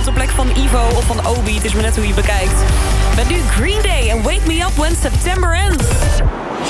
op de plek van Ivo of van Obi. Het is maar net hoe je bekijkt. Met nu Green Day en Wake Me Up When September Ends.